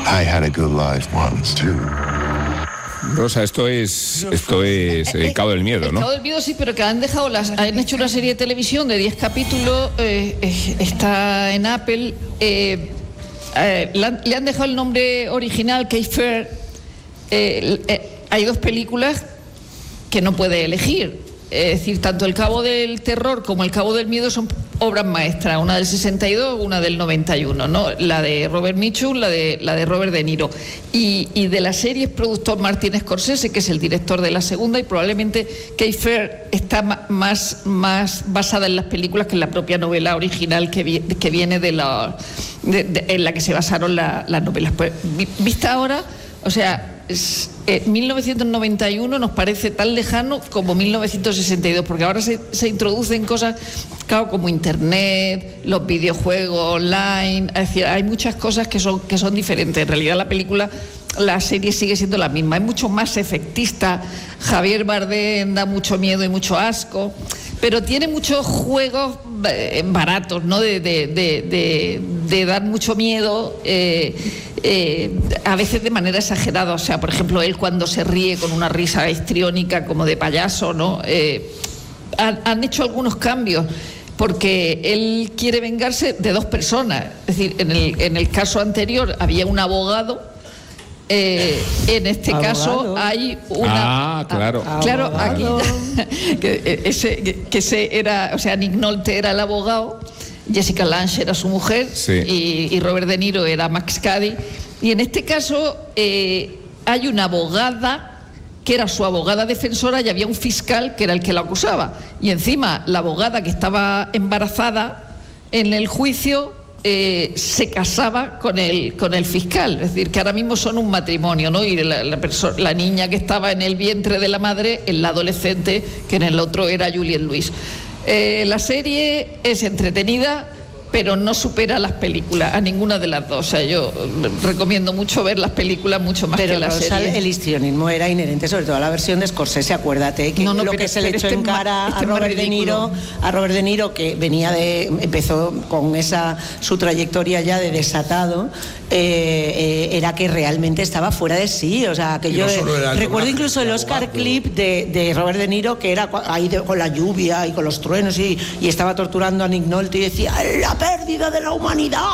I had a good life once too. Rosa, esto es el Cabo del Miedo, ¿no? El Cabo del Miedo sí, pero que han hecho una serie de televisión de 10 capítulos, está en Apple, le han dejado el nombre original, Kate Fair. Hay dos películas que no puede elegir, es decir, tanto El Cabo del Terror como El Cabo del Miedo son obras maestras, una del 62, una del 91, ¿no? La de Robert Mitchum, la de Robert De Niro. Y de la serie es productor Martin Scorsese, que es el director de la segunda, y probablemente Kate Fair está más basada en las películas que en la propia novela original que viene en la que se basaron las novelas. Pues, vista ahora, o sea, 1991 nos parece tan lejano como 1962, porque ahora se introducen cosas, claro, como internet, los videojuegos online, es decir, hay muchas cosas que son diferentes. En realidad la serie sigue siendo la misma, es mucho más efectista. Javier Bardem da mucho miedo y mucho asco, pero tiene muchos juegos baratos, ¿no? De dar mucho miedo, a veces de manera exagerada. O sea, por ejemplo, él cuando se ríe con una risa histriónica como de payaso, ¿no? Han hecho algunos cambios porque él quiere vengarse de dos personas. Es decir, en el caso anterior había un abogado. En este caso hay una... claro. Claro, aquí que era, o sea, Nick Nolte era el abogado, Jessica Lange era su mujer, sí. y Robert De Niro era Max Cady. Y en este caso hay una abogada que era su abogada defensora y había un fiscal que era el que la acusaba. Y encima la abogada que estaba embarazada en el juicio se casaba con el fiscal. Es decir, que ahora mismo son un matrimonio, ¿no? Y la niña que estaba en el vientre de la madre es la adolescente, que en el otro era Juliette Lewis. La serie es entretenida, pero no supera las películas, a ninguna de las dos. O sea, yo recomiendo mucho ver las películas mucho más que la serie. El histrionismo era inherente, sobre todo a la versión de Scorsese, acuérdate, que que se le echó en cara a Robert De Niro, que empezó con su trayectoria ya de desatado, era que realmente estaba fuera de sí. O sea, que yo recuerdo incluso el Oscar clip de Robert De Niro, que era ahí con la lluvia y con los truenos y estaba torturando a Nick Nolte y decía: la pérdida de la humanidad,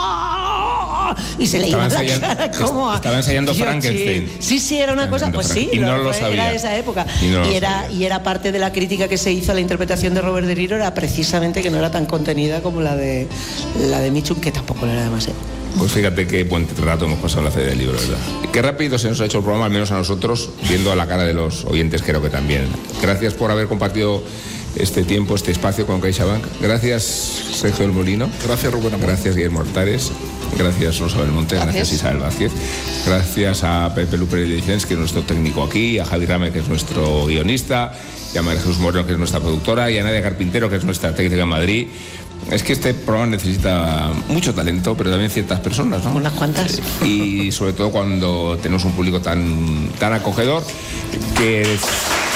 y se le iba la cara como estaba ensayando Frankenstein. Sí, era una cosa, pues sí, y no lo sabía. Era esa época, y era parte de la crítica que se hizo a la interpretación de Robert De Niro, era precisamente que no era tan contenida como la de Mitchum, que tampoco era demasiado. Pues fíjate qué buen rato hemos pasado en la Feria del Libro, ¿verdad? Qué rápido se nos ha hecho el programa, al menos a nosotros, viendo a la cara de los oyentes, creo que también. Gracias por haber compartido este tiempo, este espacio con CaixaBank. Gracias, Sergio del Molino. Gracias, Rubén. Gracias, Guillermo Hortares. Gracias, Rosa Belmonte. Gracias, Isabel Vázquez. Gracias a Pepe Luper Ediciones, que es nuestro técnico aquí, a Javi Rame, que es nuestro guionista, y a María Jesús Moreno, que es nuestra productora, y a Nadia Carpintero, que es nuestra técnica en Madrid. Es que este programa necesita mucho talento, pero también ciertas personas, ¿no? Unas cuantas. Y sobre todo cuando tenemos un público tan acogedor, que es...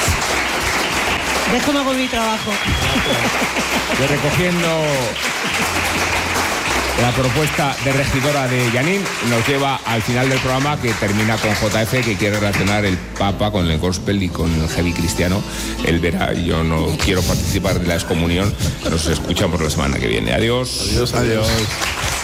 Déjame con mi trabajo. Recogiendo la propuesta de regidora de Yanin, nos lleva al final del programa, que termina con JF, que quiere relacionar el Papa con el gospel y con el heavy cristiano. Él verá, yo no quiero participar de la excomunión. Nos escuchamos la semana que viene. Adiós. Adiós.